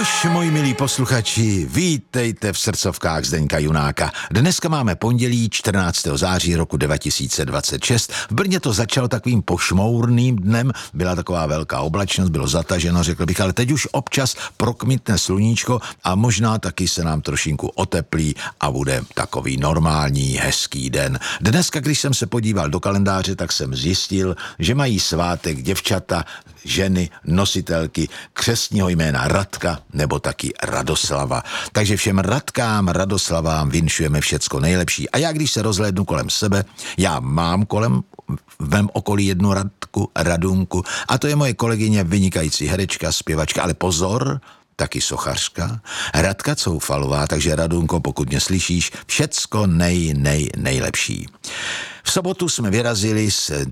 Tož, moji milí posluchači, vítejte v srdcovkách Zdeňka Junáka. Dneska máme pondělí 14. září roku 2026. V Brně to začalo takovým pošmourným dnem, byla taková velká oblačnost, bylo zataženo, řekl bych, ale teď už občas prokmitne sluníčko a možná taky se nám trošinku oteplí a bude takový normální, hezký den. Dneska, když jsem se podíval do kalendáře, tak jsem zjistil, že mají svátek děvčata, ženy, nositelky křestního jména Radka nebo taky Radoslava. Takže všem Radkám, Radoslavám vinšujeme všecko nejlepší. A já, když se rozhlédnu kolem sebe, já mám v mém okolí jednu Radku, Radunku, a to je moje kolegyně, vynikající herečka, zpěvačka, ale pozor, taky sochařka, Radka Coufalová, takže Radunko, pokud mě slyšíš, všecko nejlepší. V sobotu jsme vyrazili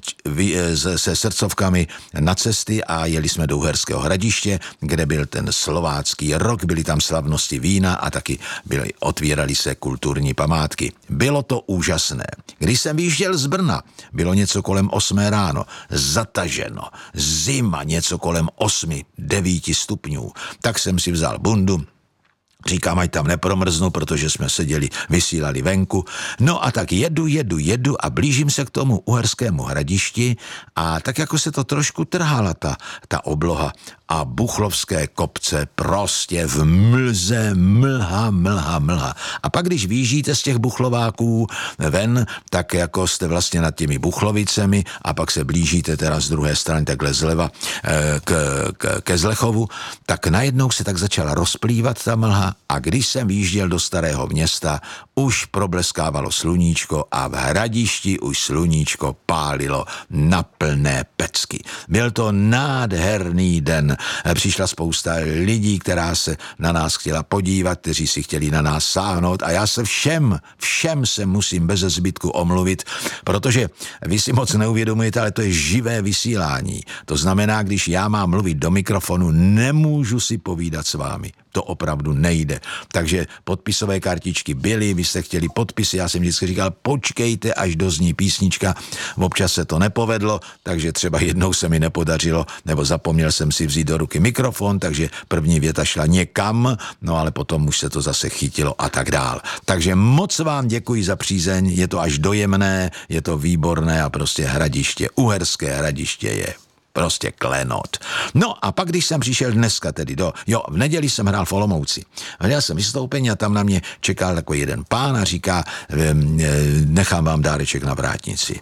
se srdcovkami na cesty a jeli jsme do Uherského Hradiště, kde byl ten slovácký rok, byly tam slavnosti vína a taky otvírali se kulturní památky. Bylo to úžasné. Když jsem vyjížděl z Brna, bylo něco kolem 8 ráno, zataženo, zima něco kolem 8-9 stupňů, tak jsem si vzal bundu, říkám, ať tam nepromrznu, protože jsme vysílali venku. No a tak jedu a blížím se k tomu Uherskému Hradišti a tak jako se to trošku trhala ta obloha a Buchlovské kopce prostě v mlze, mlha. A pak, když vyjíždíte z těch Buchlováků ven, tak jako jste vlastně nad těmi Buchlovicemi a pak se blížíte teda z druhé strany takhle zleva ke Zlechovu, tak najednou se tak začala rozplývat ta mlha a když jsem vyjížděl do Starého Města, už probleskávalo sluníčko a v Hradišti už sluníčko pálilo na plné pecky. Byl to nádherný den. Přišla spousta lidí, která se na nás chtěla podívat, kteří si chtěli na nás sáhnout a já se všem se musím beze zbytku omluvit, protože vy si moc neuvědomujete, ale to je živé vysílání. To znamená, když já mám mluvit do mikrofonu, nemůžu si povídat s vámi. To opravdu nejde. Takže podpisové kartičky byly, vy jste chtěli podpisy, já jsem vždycky říkal, počkejte, až dozní písnička. Občas se to nepovedlo, takže třeba jednou se mi nepodařilo, nebo zapomněl jsem si vzít do ruky mikrofon, takže první věta šla někam, no ale potom už se to zase chytilo a tak dál. Takže moc vám děkuji za přízeň, je to až dojemné, je to výborné a prostě Hradiště, Uherské Hradiště je prostě klenot. No a pak, když jsem přišel dneska tedy v neděli jsem hrál v Olomouci. Měl jsem vystoupení a tam na mě čekal takový jeden pán a říká, nechám vám dáreček na vrátnici.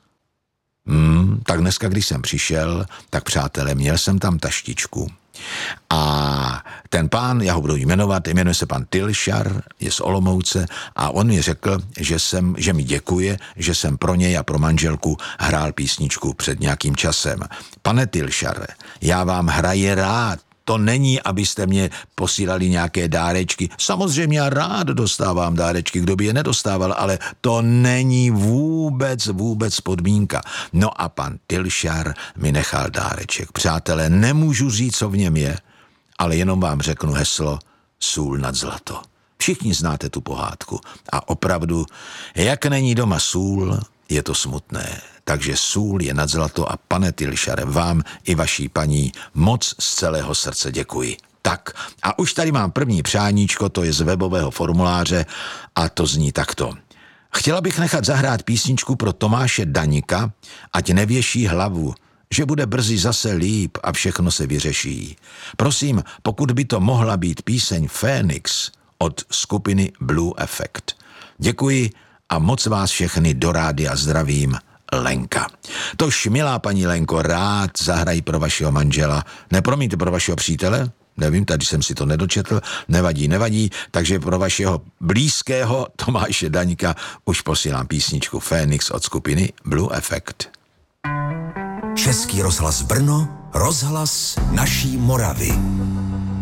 Tak dneska, když jsem přišel, tak přátelé, měl jsem tam taštičku. A ten pán, já ho budu jmenovat, jmenuje se pan Tilšar, je z Olomouce a on mi řekl, že mi děkuje, že jsem pro něj a pro manželku hrál písničku před nějakým časem. Pane Tilšare, já vám hraji rád. To není, abyste mě posílali nějaké dárečky. Samozřejmě já rád dostávám dárečky, kdo by je nedostával, ale to není vůbec podmínka. No a pan Tilšar mi nechal dáreček. Přátelé, nemůžu říct, co v něm je, ale jenom vám řeknu heslo sůl nad zlato. Všichni znáte tu pohádku. A opravdu, jak není doma sůl, je to smutné. Takže sůl je nad zlato a pane Tilšare, vám i vaší paní moc z celého srdce děkuji. Tak a už tady mám první přáníčko, to je z webového formuláře a to zní takto. Chtěla bych nechat zahrát písničku pro Tomáše Daňka, ať nevěší hlavu, že bude brzy zase líp a všechno se vyřeší. Prosím, pokud by to mohla být píseň Fénix od skupiny Blue Effect. Děkuji a moc vás všechny do rádia zdravím. Lenka. Tož, milá paní Lenko, rád zahrají pro vašeho manžela. Nepromiňte, pro vašeho přítele? Nevím, tady jsem si to nedočetl. Nevadí. Takže pro vašeho blízkého Tomáše Daňka už posílám písničku Fénix od skupiny Blue Effect. Český rozhlas Brno, rozhlas naší Moravy.